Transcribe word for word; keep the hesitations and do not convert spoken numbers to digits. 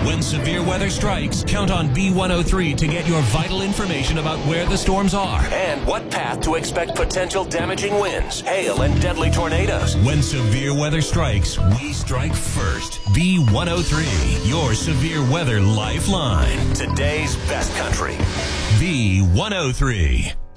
When severe weather strikes, count on B one oh three to get your vital information about where the storms are and what path to expect potential damaging winds, hail, and deadly tornadoes. When severe weather strikes, we strike first. B one oh three, your severe weather lifeline. Today's best country. B one oh three.